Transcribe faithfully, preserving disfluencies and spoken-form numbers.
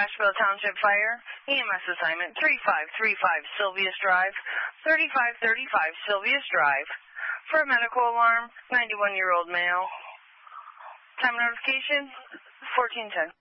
Asheville Township Fire, E M S assignment three five three five Sylvius Drive, thirty-five thirty-five Sylvius Drive. For a medical alarm, ninety-one-year-old male. Time notification, fourteen ten.